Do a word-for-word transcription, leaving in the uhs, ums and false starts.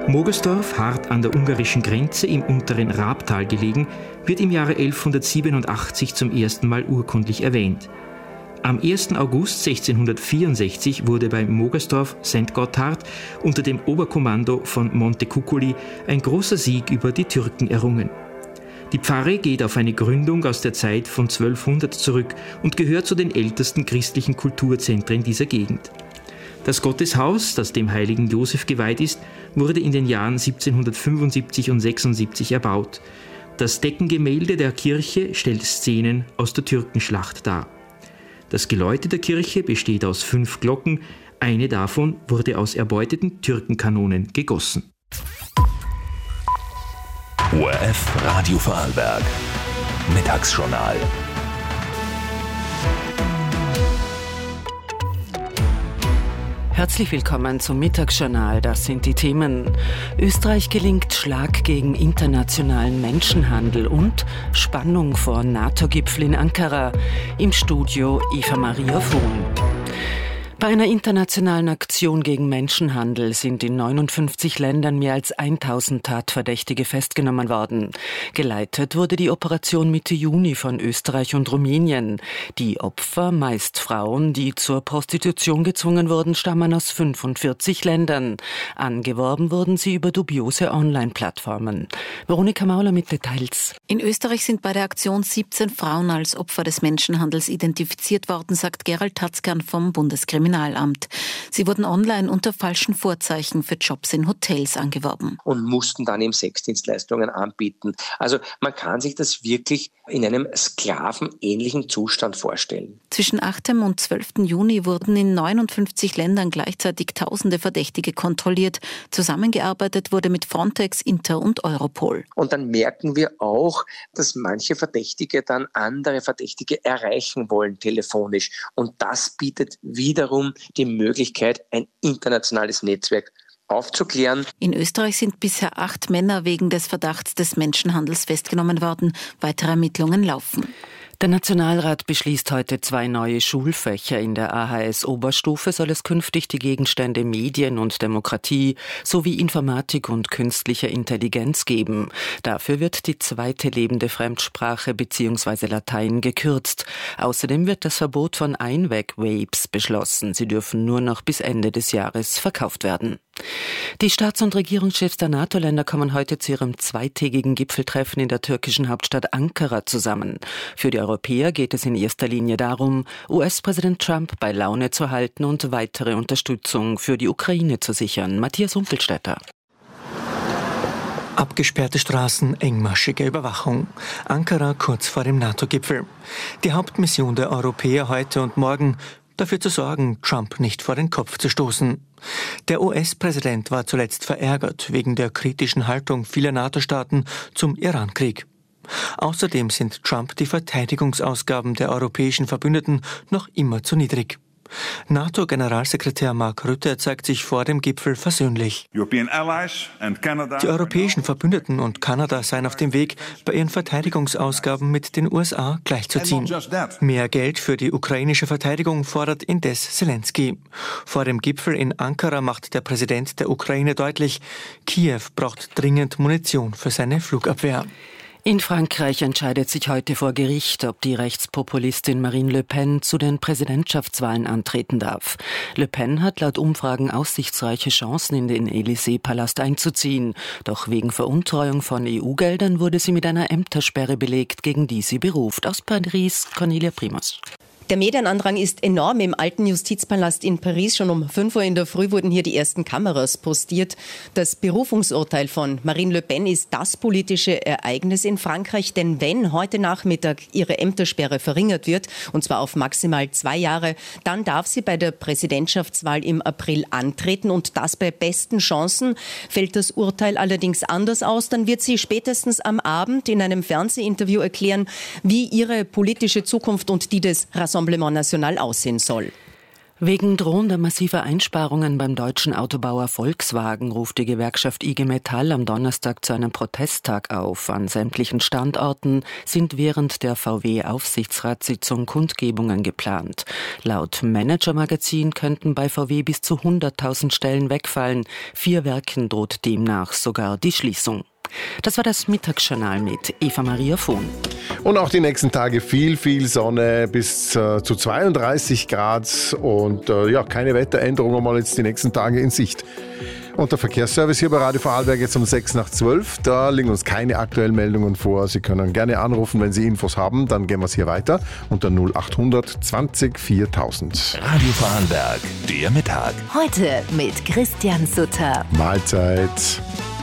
Mogersdorf, hart an der ungarischen Grenze im unteren Rabtal gelegen, wird im Jahre elfhundertsiebenundachtzig zum ersten Mal urkundlich erwähnt. Am ersten August sechzehnhundertvierundsechzig wurde bei Mogersdorf Sankt Gotthard unter dem Oberkommando von Montecuccoli ein großer Sieg über die Türken errungen. Die Pfarre geht auf eine Gründung aus der Zeit von zwölfhundert zurück und gehört zu den ältesten christlichen Kulturzentren dieser Gegend. Das Gotteshaus, das dem heiligen Josef geweiht ist, wurde in den Jahren siebzehnhundertfünfundsiebzig und sechsundsiebzig erbaut. Das Deckengemälde der Kirche stellt Szenen aus der Türkenschlacht dar. Das Geläute der Kirche besteht aus fünf Glocken, eine davon wurde aus erbeuteten Türkenkanonen gegossen. O R F Radio Vorarlberg. Mittagsjournal. Herzlich willkommen zum Mittagsjournal. Das sind die Themen. Österreich gelingt Schlag gegen internationalen Menschenhandel und Spannung vor NATO-Gipfel in Ankara. Im Studio Eva Maria Fuhn. Bei einer internationalen Aktion gegen Menschenhandel sind in neunundfünfzig Ländern mehr als tausend Tatverdächtige festgenommen worden. Geleitet wurde die Operation Mitte Juni von Österreich und Rumänien. Die Opfer, meist Frauen, die zur Prostitution gezwungen wurden, stammen aus fünfundvierzig Ländern. Angeworben wurden sie über dubiose Online-Plattformen. Veronika Mauler mit Details. In Österreich sind bei der Aktion siebzehn Frauen als Opfer des Menschenhandels identifiziert worden, sagt Gerald Tatzkern vom Bundeskriminalamt. Sie wurden online unter falschen Vorzeichen für Jobs in Hotels angeworben. Und mussten dann eben Sexdienstleistungen anbieten. Also man kann sich das wirklich in einem sklavenähnlichen Zustand vorstellen. Zwischen achtem und zwölften Juni wurden in neunundfünfzig Ländern gleichzeitig tausende Verdächtige kontrolliert. Zusammengearbeitet wurde mit Frontex, Inter und Europol. Und dann merken wir auch, dass manche Verdächtige dann andere Verdächtige erreichen wollen telefonisch. Und das bietet wiederum die Möglichkeit, ein internationales Netzwerk aufzuklären. In Österreich sind bisher acht Männer wegen des Verdachts des Menschenhandels festgenommen worden. Weitere Ermittlungen laufen. Der Nationalrat beschließt heute zwei neue Schulfächer. In der A H S-Oberstufe soll es künftig die Gegenstände Medien und Demokratie sowie Informatik und künstliche Intelligenz geben. Dafür wird die zweite lebende Fremdsprache bzw. Latein gekürzt. Außerdem wird das Verbot von Einweg-Vapes beschlossen. Sie dürfen nur noch bis Ende des Jahres verkauft werden. Die Staats- und Regierungschefs der NATO-Länder kommen heute zu ihrem zweitägigen Gipfeltreffen in der türkischen Hauptstadt Ankara zusammen. Für die Europäer geht es in erster Linie darum, U S-Präsident Trump bei Laune zu halten und weitere Unterstützung für die Ukraine zu sichern. Matthias Humpelstädter. Abgesperrte Straßen, engmaschige Überwachung. Ankara kurz vor dem NATO-Gipfel. Die Hauptmission der Europäer heute und morgen: dafür zu sorgen, Trump nicht vor den Kopf zu stoßen. Der U S-Präsident war zuletzt verärgert wegen der kritischen Haltung vieler NATO-Staaten zum Iran-Krieg. Außerdem sind Trump die Verteidigungsausgaben der europäischen Verbündeten noch immer zu niedrig. NATO-Generalsekretär Mark Rutte zeigt sich vor dem Gipfel versöhnlich. Die europäischen Verbündeten und Kanada seien auf dem Weg, bei ihren Verteidigungsausgaben mit den U S A gleichzuziehen. Mehr Geld für die ukrainische Verteidigung fordert indes Zelensky. Vor dem Gipfel in Ankara macht der Präsident der Ukraine deutlich, Kiew braucht dringend Munition für seine Flugabwehr. In Frankreich entscheidet sich heute vor Gericht, ob die Rechtspopulistin Marine Le Pen zu den Präsidentschaftswahlen antreten darf. Le Pen hat laut Umfragen aussichtsreiche Chancen, in den Élysée-Palast einzuziehen. Doch wegen Veruntreuung von E U-Geldern wurde sie mit einer Ämtersperre belegt, gegen die sie beruft. Aus Paris, Cornelia Primus. Der Medienandrang ist enorm. Im alten Justizpalast in Paris, schon um fünf Uhr in der Früh, wurden hier die ersten Kameras postiert. Das Berufungsurteil von Marine Le Pen ist das politische Ereignis in Frankreich. Denn wenn heute Nachmittag ihre Ämtersperre verringert wird, und zwar auf maximal zwei Jahre, dann darf sie bei der Präsidentschaftswahl im April antreten. Und das bei besten Chancen. Fällt das Urteil allerdings anders aus, dann wird sie spätestens am Abend in einem Fernsehinterview erklären, wie ihre politische Zukunft und die des Rassemblement National aussehen soll. Wegen drohender massiver Einsparungen beim deutschen Autobauer Volkswagen ruft die Gewerkschaft I G Metall am Donnerstag zu einem Protesttag auf. An sämtlichen Standorten sind während der V W-Aufsichtsratssitzung Kundgebungen geplant. Laut Manager-Magazin könnten bei V W bis zu hunderttausend Stellen wegfallen. Vier Werken droht demnach sogar die Schließung. Das war das Mittagsjournal mit Eva-Maria Vohn. Und auch die nächsten Tage viel, viel Sonne bis äh, zu zweiunddreißig Grad und äh, ja, keine Wetteränderungen mal jetzt die nächsten Tage in Sicht. Und der Verkehrsservice hier bei Radio Vorarlberg jetzt um sechs nach zwölf. Da liegen uns keine aktuellen Meldungen vor. Sie können gerne anrufen, wenn Sie Infos haben. Dann gehen wir es hier weiter unter null acht hundert zwanzig viertausend. Radio Vorarlberg, der Mittag. Heute mit Christian Sutter. Mahlzeit.